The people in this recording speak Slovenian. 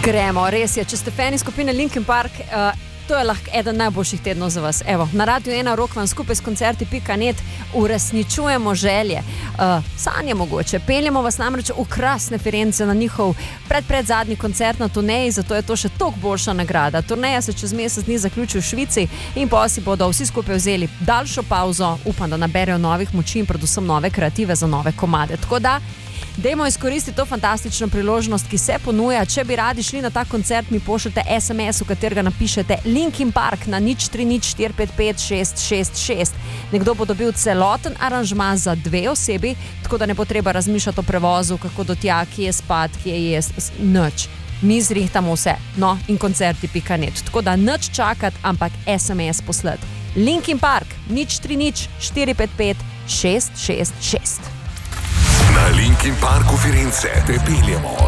Gremo, res je. Če ste fani skupine Linkin Park, to je lahko eden najboljših tednov za vas. Evo, na Radio 1 Rockman skupaj s koncerti.net uresničujemo želje. Sanje mogoče. Peljemo vas namreč v krasne Firence na njihov predzadnji koncert na turneji, zato je to še toliko boljša nagrada. Turneja se čez mesec dni zaključi v Švici in potem si bodo vsi skupaj vzeli daljšo pauzo, upam, da naberejo novih moči in predvsem nove kreative za nove komade. Tako da dajmo izkoristiti to fantastično priložnost, ki se ponuja. Če bi radi šli na ta koncert, mi pošljete SMS, v katerega napišete Linkin Park na 030455666. Nekdo bo dobil celoten aranžma za 2 osebi, tako da ne bo treba razmišljati o prevozu, kako do tja, kje je spat, kje je jest, nič. Mi zrihtamo vse, no, in koncerti.net. Tako da nič čakati, ampak SMS poslati. Linkin Park 030455666. Na Linkin Parku Firenze te peljemo